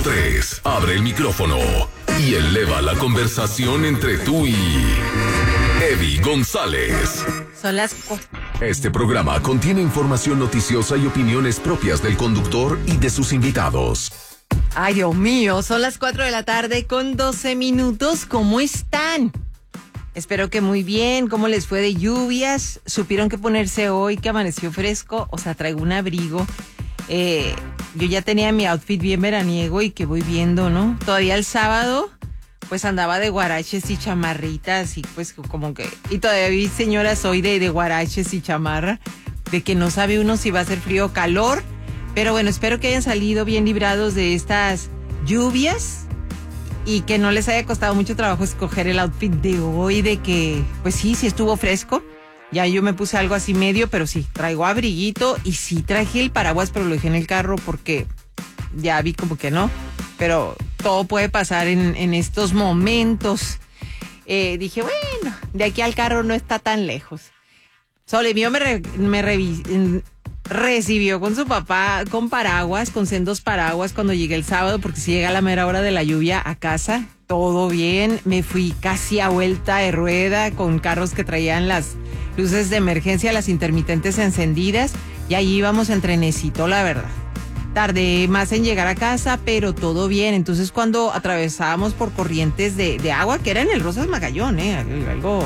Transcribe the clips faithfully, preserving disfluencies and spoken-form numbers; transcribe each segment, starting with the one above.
punto tres. Abre el micrófono y eleva la conversación entre tú y Eddie González. Son las cuatro. Este programa contiene información noticiosa y opiniones propias del conductor y de sus invitados. Ay, Dios mío, son las cuatro de la tarde con doce minutos. ¿Cómo están? Espero que muy bien. ¿Cómo les fue de lluvias? ¿Supieron qué ponerse hoy que amaneció fresco? O sea, traigo un abrigo. Eh, yo ya tenía mi outfit bien veraniego y que voy viendo, ¿no? Todavía el sábado, pues andaba de guaraches y chamarritas y pues como que... Y todavía vi, señora, soy de, de guaraches y chamarra, de que no sabe uno si va a hacer frío o calor. Pero bueno, espero que hayan salido bien librados de estas lluvias y que no les haya costado mucho trabajo escoger el outfit de hoy, de que, pues sí, sí estuvo fresco. Ya yo me puse algo así medio, pero sí, traigo abriguito y sí traje el paraguas, pero lo dejé en el carro porque ya vi como que no. Pero todo puede pasar en, en estos momentos. Eh, dije, bueno, de aquí al carro no está tan lejos. Sole mío me, re, me revi, recibió con su papá con paraguas, con sendos paraguas cuando llegué el sábado, porque si llega la mera hora de la lluvia a casa, todo bien. Me fui casi a vuelta de rueda con carros que traían las luces de emergencia, las intermitentes encendidas, y ahí íbamos en trenecito, la verdad. Tardé más en llegar a casa, pero todo bien. Entonces, cuando atravesábamos por corrientes de, de agua, que era en el Rosas Magallón, ¿eh? Algo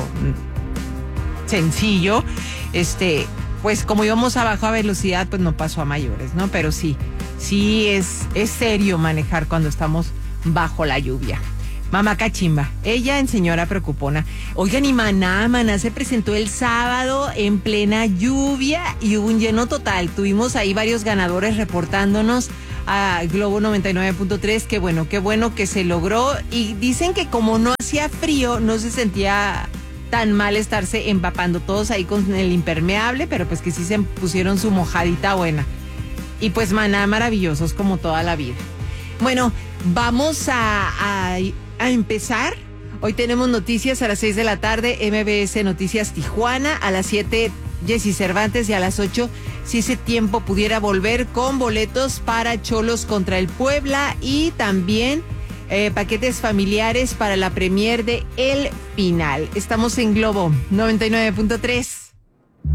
sencillo, este, pues como íbamos a baja velocidad, pues no pasó a mayores, ¿no? Pero sí, sí es, es serio manejar cuando estamos bajo la lluvia. Mamá Cachimba, ella en señora preocupona. Oigan, y Maná, Maná se presentó el sábado en plena lluvia y hubo un lleno total. Tuvimos ahí varios ganadores reportándonos a Globo noventa y nueve punto tres. Qué bueno, qué bueno que se logró. Y dicen que como no hacía frío, no se sentía tan mal estarse empapando todos ahí con el impermeable, pero pues que sí se pusieron su mojadita buena. Y pues Maná, maravillosos como toda la vida. Bueno, vamos a... a A empezar, hoy tenemos noticias a las seis de la tarde, M B S Noticias Tijuana, a las siete Jessy Cervantes y a las ocho, si ese tiempo pudiera volver, con boletos para Cholos contra el Puebla y también eh, paquetes familiares para la premier de El Final. Estamos en Globo noventa y nueve punto tres.